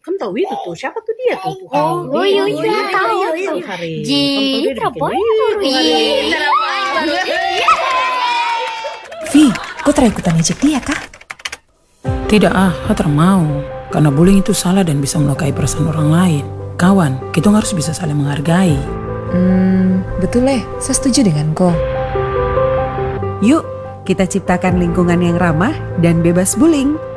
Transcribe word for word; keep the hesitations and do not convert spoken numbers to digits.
Kamu tahu itu tuh, siapa tuh dia tuh? tuh Oh, oh iya, iya, tahu tuh. Ji, terapoi Vi, kau tera ikutan ejek dia kah? Tidak ah, Hatra mau. Karena bullying itu salah dan bisa melukai perasaan orang lain. Kawan, kita harus bisa saling menghargai. Hmm, betul eh, saya setuju dengan kau. Yuk, kita ciptakan lingkungan yang ramah dan bebas bullying.